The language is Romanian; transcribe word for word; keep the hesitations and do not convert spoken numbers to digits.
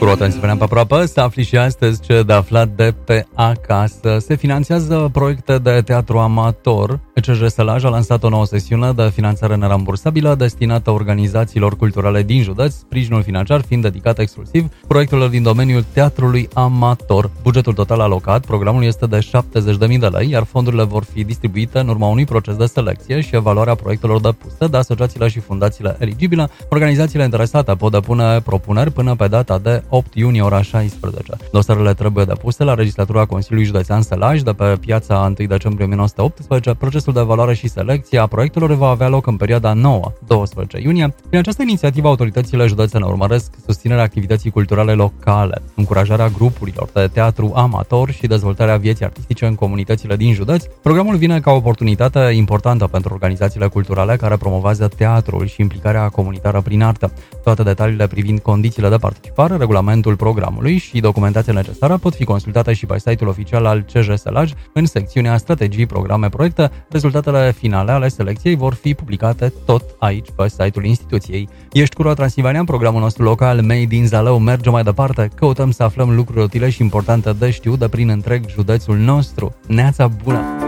Cu rota în pe aproape, să afli și astăzi ce de aflat de pe acasă. Se finanțează proiecte de teatru amator. E C J Sălaj a lansat o nouă sesiune de finanțare nerambursabilă destinată organizațiilor culturale din județ, sprijinul financiar fiind dedicat exclusiv proiectelor din domeniul teatrului amator. Bugetul total alocat programul este de șaptezeci de mii de lei, iar fondurile vor fi distribuite în urma unui proces de selecție și evaluarea proiectelor depuse de asociațiile și fundațiile eligibile. Organizațiile interesate pot depune propuneri până pe data de opt iunie ora șaisprezece. Dosarele trebuie depuse la Registratura Consiliului Județean Sălaj de pe piața întâi decembrie o mie nouă sute optsprezece. Procesul de evaluare și selecție a proiectelor va avea loc în perioada nouă doisprezece iunie. Prin această inițiativă, autoritățile județene urmăresc susținerea activității culturale locale, încurajarea grupurilor de teatru amator și dezvoltarea vieții artistice în comunitățile din județ. Programul vine ca o oportunitate importantă pentru organizațiile culturale care promovează teatrul și implicarea comunitară prin artă. Toate detaliile privind condițiile de participare, regulamentul programului și documentația necesară pot fi consultate și pe site-ul oficial al C J Sălaj în secțiunea strategii, programe, proiecte. Rezultatele finale ale selecției vor fi publicate tot aici pe site-ul instituției. Ești cu Rua Transilvania, programul nostru local Made in Zalău merge mai departe. Căutăm să aflăm lucruri utile și importante de știut de prin întreg județul nostru. Neața bună!